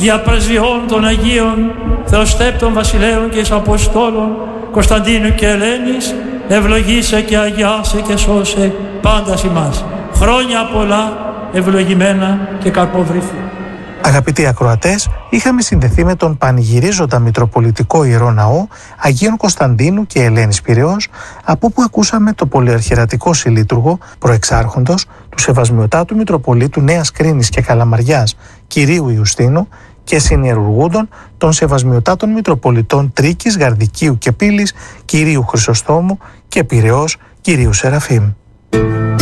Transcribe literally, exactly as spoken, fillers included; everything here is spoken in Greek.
διαπρεσβειών των Αγίων Θεοστέπτων Βασιλέων και εις Αποστόλων Κωνσταντίνου και Ελένης, ευλογήσε και αγιάσε και σώσε πάντας ημάς. Χρόνια πολλά, ευλογημένα και καρποβρύθια. Αγαπητοί ακροατές, είχαμε συνδεθεί με τον πανηγυρίζοντα Μητροπολιτικό Ιερό Ναό Αγίων Κωνσταντίνου και Ελένης Πειραιώς, από όπου ακούσαμε το πολυαρχιερατικό συλλήτουργο προεξάρχοντος του Σεβασμιωτάτου Μητροπολίτου Νέας Κρίνης και Καλαμαριάς κυρίου Ιουστίνου και συνιερουργούντων των Σεβασμιωτάτων Μητροπολιτών Τρίκης, Γαρδικίου και Πύλης κυρίου Χρυσοστόμου και Πειραιώς κυρίου Σεραφείμ.